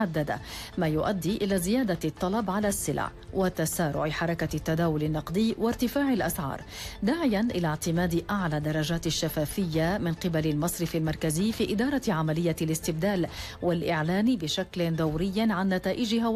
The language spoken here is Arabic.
محددة، ما يؤدي إلى زيادة الطلب على السلع وتسارع حركة التداول النقدي وارتفاع الأسعار، داعيا إلى اعتماد أعلى درجات الشفافية من قبل المصرف المركزي في إدارة عملية الاستبدال والإعلان بشكل دوري عن نتائجها